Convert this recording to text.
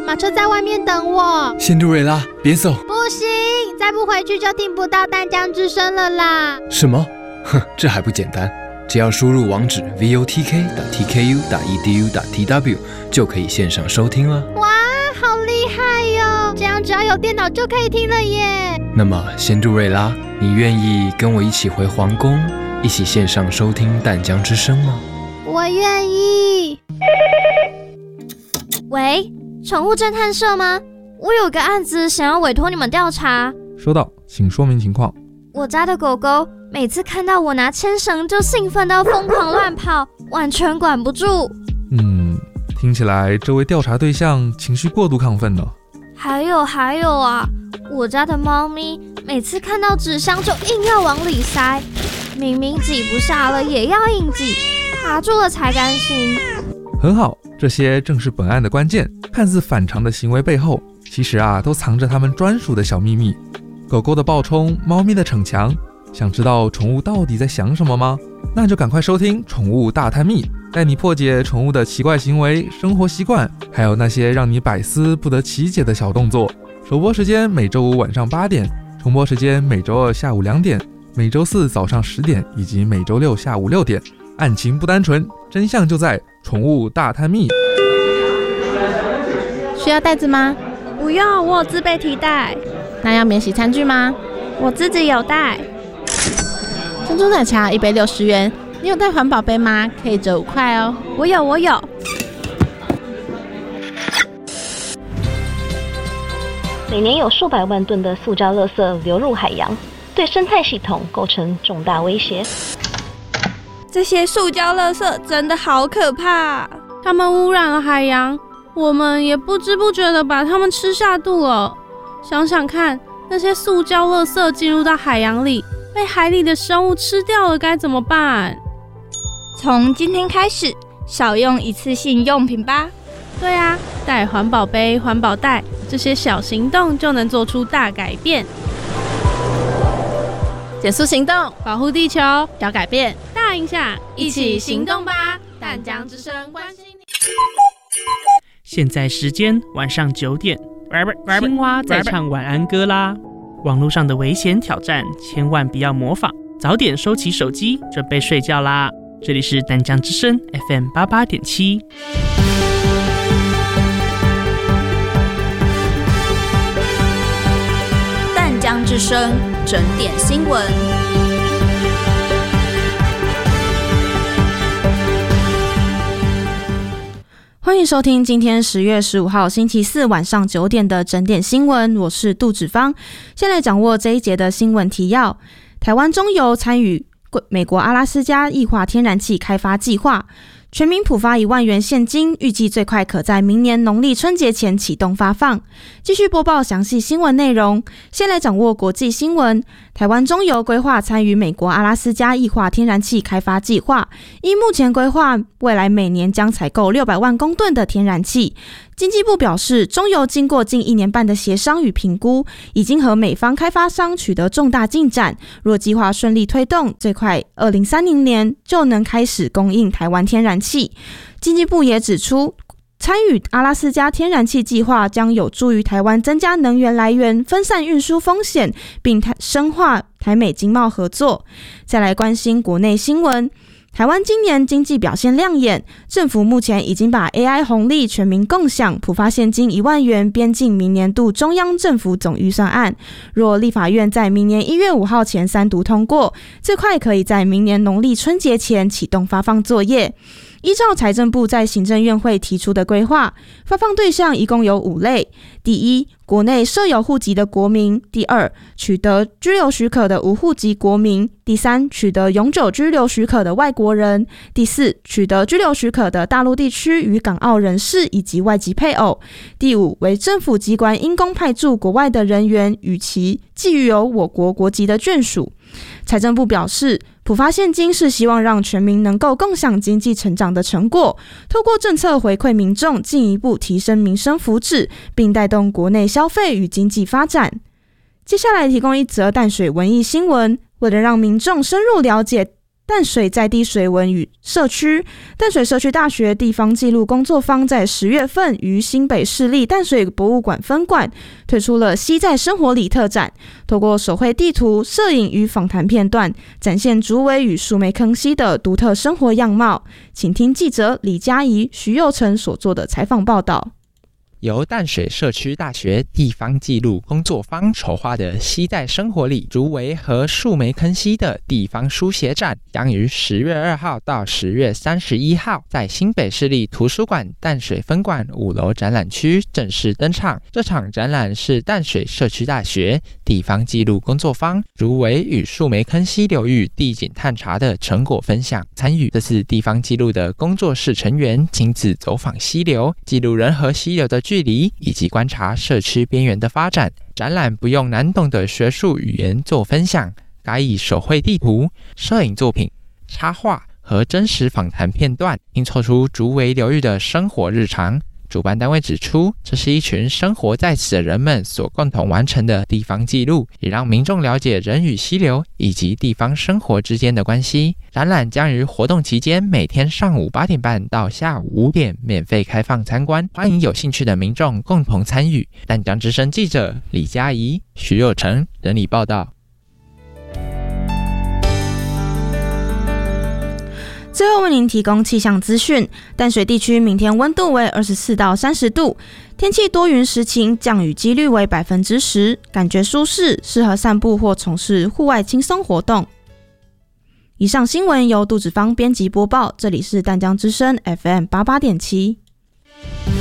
马车在外面等我。 仙杜瑞拉，别走！ 不行，再不回去就听不到淡江之声了啦。 什么？哼，这还不简单，只要输入网址 votk.tku.edu.tw 就可以线上收听了。 哇，好厉害哟！这样只要有电脑就可以听了耶。 那么仙杜瑞拉，你愿意跟我一起回皇宫，一起线上收听淡江之声吗？ 我愿意。 喂，宠物侦探社吗？我有个案子想要委托你们调查。 收到，请说明情况。 我家的狗狗每次看到我拿牵绳就兴奋到疯狂乱跑，完全管不住。 听起来这位调查对象情绪过度亢奋了。 还有啊，我家的猫咪每次看到纸箱就硬要往里塞，明明挤不下了也要硬挤，卡住了才甘心。 很好，这些正是本案的关键。看似反常的行为背后，其实都藏着他们专属的小秘密。狗狗的暴冲，猫咪的逞强，想知道宠物到底在想什么吗？那就赶快收听《宠物大探秘》，带你破解宠物的奇怪行为、生活习惯，还有那些让你百思不得其解的小动作。首播时间每周五晚上8点，重播时间每周二下午2点，每周四早上10点，以及每周六下午6点。案情不单纯，真相就在《宠物大探秘》。 需要袋子吗？ 不用，我有自备提袋。 那要免洗餐具吗？ 我自己有带。 珍珠奶茶1杯60元，你有带环保杯吗？可以折5块哦。 我有。 每年有数百万吨的塑胶垃圾流入海洋，对生态系统构成重大威胁。 这些塑胶垃圾真的好可怕，它们污染了海洋，我们也不知不觉地把它们吃下肚了。想想看，那些塑胶垃圾进入到海洋里，被海里的生物吃掉了，该怎么办？从今天开始，少用一次性用品吧。对啊，带环保杯、环保袋，这些小行动就能做出大改变。 减速行动， 保护地球， 小改变， 大影响，一起行动吧！ 淡江之声关心你。 现在时间晚上9点，青蛙在唱晚安歌啦。网络上的危险挑战千万不要模仿，早点收起手机，准备睡觉啦。这里是淡江之声 FM 88.7。 淡江之声整点新闻。 欢迎收听今天10月15号星期四晚上9点的整点新闻，我是杜芷芳。先来掌握这一节的新闻提要。台湾中油参与美国阿拉斯加液化天然气开发计划，全民普发1万元现金，预计最快可在明年农历春节前启动发放。继续播报详细新闻内容。先来掌握国际新闻。台湾中油规划参与美国阿拉斯加液化天然气开发计划，依目前规划，未来每年将采购600万公吨的天然气。经济部表示，中油经过近1年半的协商与评估，已经和美方开发商取得重大进展。若计划顺利推动，最快2030年就能开始供应台湾天然气。经济部也指出，参与阿拉斯加天然气计划将有助于台湾增加能源来源，分散运输风险，并深化台美经贸合作。再来关心国内新闻。台湾今年经济表现亮眼，政府目前已经把 AI 红利全民共享普发现金1万元编进明年度中央政府总预算案。若立法院在明年1月5号前3读通过，最快可以在明年农历春节前启动发放作业。依照财政部在行政院会提出的规划，发放对象一共有5类：第一，国内设有户籍的国民；第二，取得居留许可的无户籍国民；第三，取得永久居留许可的外国人；第四，取得居留许可的大陆地区与港澳人士以及外籍配偶；第五，为政府机关因公派驻国外的人员与其既有我国国籍的眷属。财政部表示，普发现金是希望让全民能够共享经济成长的成果，透过政策回馈民众，进一步提升民生福祉，并带动国内消费与经济发展。接下来提供一则淡水文艺新闻，为了让民众深入了解淡水在地水文与社区。淡水社区大学地方纪录工作坊在10月份于新北市立淡水博物馆分馆推出了西在生活里特展，透过手绘地图、摄影与访谈片段，展现竹围与树梅坑溪的独特生活样貌。请听记者李嘉怡、徐佑成所做的采访报道。 由淡水社区大学地方纪录工作坊筹划的西在生活里竹围和树梅坑溪的地方书写展，将于10月2号到10月31号在新北市立图书馆淡水分馆5楼展览区正式登场。这场展览是淡水社区大学地方纪录工作坊竹围与树梅坑溪流域地景探查的成果分享。参与这次地方纪录的工作室成员亲自走访溪流，记录人和溪流的距离，以及观察社区边缘的发展。展览不用难懂的学术语言做分享，改以手绘地图、摄影作品、插画和真实访谈片段，拼凑出竹围流域的生活日常。主办单位指出，这是一群生活在此的人们所共同完成的地方记录，也让民众了解人与溪流以及地方生活之间的关系。展览将于活动期间每天上午8点半到下午5点免费开放参观，欢迎有兴趣的民众共同参与。淡江之声记者李嘉怡、徐佑成整理报道。 最后为您提供气象资讯，淡水地区明天温度为24到30度，天气多云时晴，降雨几率为10%，感觉舒适，适合散步或从事户外轻松活动。以上新闻由杜子芳编辑播报，这里是淡江之声 FM88.7。